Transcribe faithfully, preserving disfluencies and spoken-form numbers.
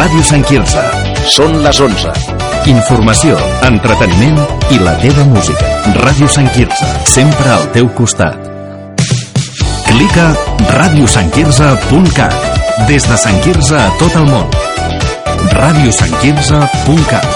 Ràdio Sant Quirze. Són les onze. Informació, entreteniment i la teva música. Ràdio Sant Quirze, sempre al teu costat. Clica ràdio sant quirze punt cat. Des de Sant Quirze a tot el món. ràdio sant quirze punt cat.